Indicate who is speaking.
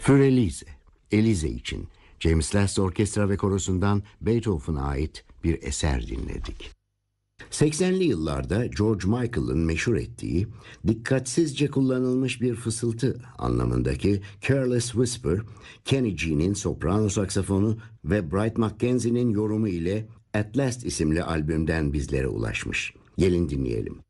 Speaker 1: Für Elise, Elize için James Last Orkestra ve Korosu'ndan Beethoven'a ait bir eser dinledik. 80'li yıllarda George Michael'ın meşhur ettiği, dikkatsizce kullanılmış bir fısıltı anlamındaki Careless Whisper, Kenny G'nin soprano saksafonu ve Bright Mackenzie'nin yorumu ile At Last isimli albümden bizlere ulaşmış. Gelin dinleyelim.